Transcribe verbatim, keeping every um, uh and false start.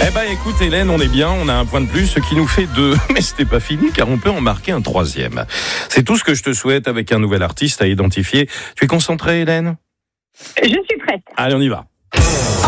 Eh ben écoute Hélène, on est bien, on a un point de plus, ce qui nous fait deux. Mais c'était pas fini car on peut en marquer un troisième. C'est tout ce que je te souhaite avec un nouvel artiste à identifier. Tu es concentrée Hélène ? Je suis prête. Allez, on y va.